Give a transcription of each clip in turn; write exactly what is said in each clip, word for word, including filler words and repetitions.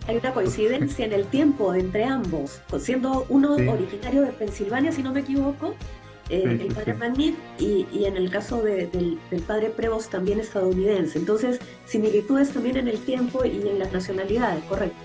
hay una coincidencia en el tiempo entre ambos, siendo uno Sí, originario de Pensilvania, si no me equivoco, eh, sí, el sí, padre sí. Magniff, y, y en el caso de- del, del padre Prevost también estadounidense. Entonces, similitudes también en el tiempo y en las nacionalidades, correcto.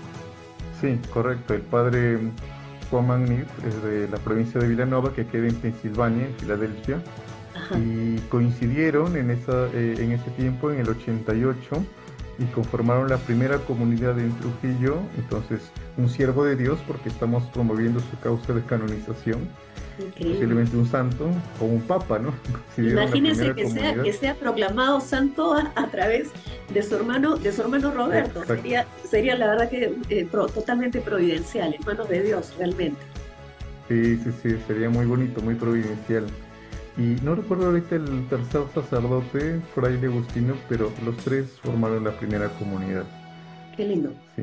Sí, correcto. El padre Juan Magniff es de la provincia de Villanova, que queda en Pensilvania, en Filadelfia, Ajá, y coincidieron en, esa, eh, en ese tiempo, en el ochenta y ocho, y conformaron la primera comunidad en Trujillo. Entonces, un siervo de Dios, porque estamos promoviendo su causa de canonización, increíble. posiblemente un santo o un papa, ¿no? Coincidieron la Imagínense primera que sea, comunidad. que sea proclamado santo a, a través de su hermano, de su hermano Roberto. Exacto. Sería, sería la verdad que eh, pro- totalmente providencial, en manos de Dios, realmente. Sí, sí, sí, sería muy bonito, muy providencial. Y no recuerdo ahorita el tercer sacerdote, fraile Agustino, pero los tres formaron la primera comunidad. Qué lindo. Sí.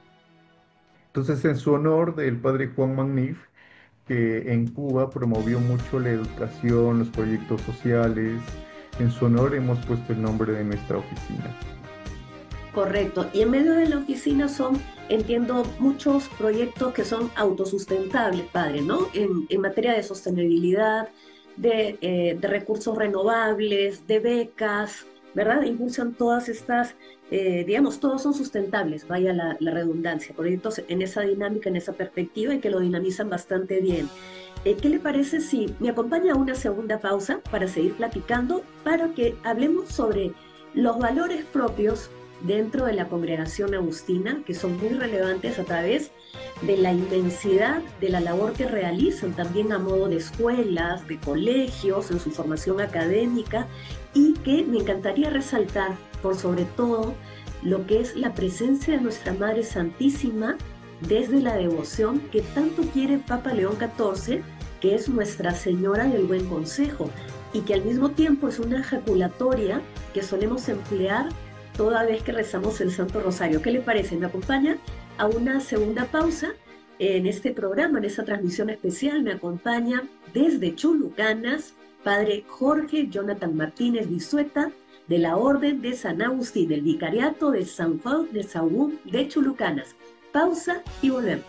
Entonces, en su honor del padre Juan Magniff, que en Cuba promovió mucho la educación, los proyectos sociales, en su honor hemos puesto el nombre de nuestra oficina. Correcto. Y en medio de la oficina son, entiendo, muchos proyectos que son autosustentables, padre, ¿no? En, en materia de sostenibilidad, de, eh, de recursos renovables, de becas, ¿verdad? Impulsan todas estas, eh, digamos, todos son sustentables, vaya la, la redundancia, proyectos en esa dinámica, en esa perspectiva y que lo dinamizan bastante bien. Eh, ¿qué le parece si me acompaña a una segunda pausa para seguir platicando, para que hablemos sobre los valores propios dentro de la congregación agustina, que son muy relevantes a través de la inmensidad de la labor que realizan también a modo de escuelas, de colegios, en su formación académica, y que me encantaría resaltar por sobre todo lo que es la presencia de nuestra Madre Santísima desde la devoción que tanto quiere Papa León catorce, que es Nuestra Señora del Buen Consejo, y que al mismo tiempo es una ejaculatoria que solemos emplear toda vez que rezamos el Santo Rosario. ¿Qué le parece? ¿Me acompaña a una segunda pausa en este programa, en esta transmisión especial? Me acompaña desde Chulucanas, Padre Jorge Jonathan Martínez Bisueta, de la Orden de San Agustín, del Vicariato de San Juan de Sahagún de Chulucanas. Pausa y volvemos.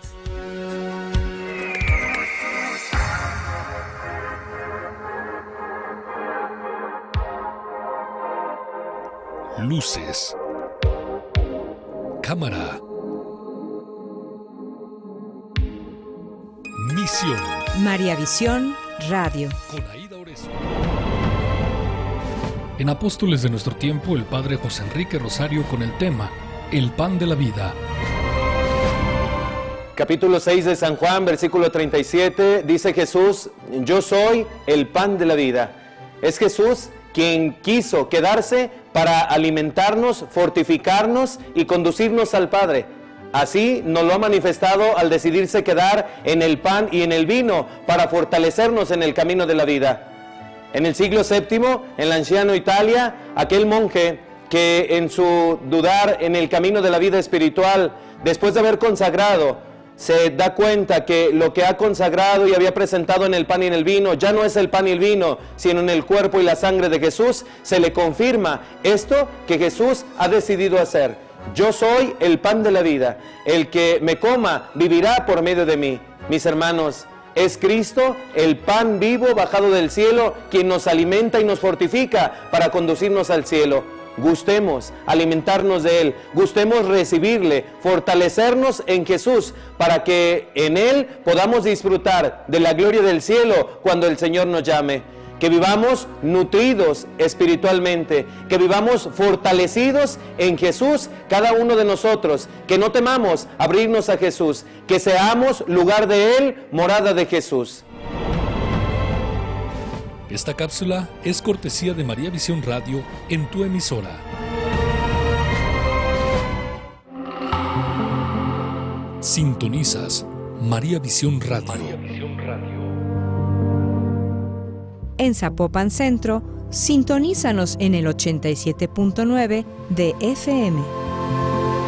Luces, cámara, misión. María Visión Radio. Con Aida Orezo. En Apóstoles de nuestro tiempo, el padre José Enrique Rosario con el tema El pan de la vida. Capítulo seis de San Juan, versículo treinta y siete, dice Jesús: yo soy el pan de la vida. Es Jesús quien quiso quedarse para alimentarnos, fortificarnos y conducirnos al Padre. Así nos lo ha manifestado al decidirse quedar en el pan y en el vino para fortalecernos en el camino de la vida. En el siglo séptimo, en la anciana Italia, aquel monje que en su dudar en el camino de la vida espiritual, después de haber consagrado, se da cuenta que lo que ha consagrado y había presentado en el pan y en el vino ya no es el pan y el vino, sino en el cuerpo y la sangre de Jesús. Se le confirma esto que Jesús ha decidido hacer: yo soy el pan de la vida, el que me coma vivirá por medio de mí. Mis hermanos, es Cristo, el pan vivo bajado del cielo, quien nos alimenta y nos fortifica para conducirnos al cielo. Gustemos alimentarnos de Él, gustemos recibirle, fortalecernos en Jesús, para que en Él podamos disfrutar de la gloria del cielo cuando el Señor nos llame. Que vivamos nutridos espiritualmente, que vivamos fortalecidos en Jesús cada uno de nosotros, que no temamos abrirnos a Jesús, que seamos lugar de Él, morada de Jesús. Esta cápsula es cortesía de María Visión Radio en tu emisora. Sintonizas María Visión Radio. María Visión Radio. En Zapopan Centro, sintonízanos en el ochenta y siete punto nueve de F M.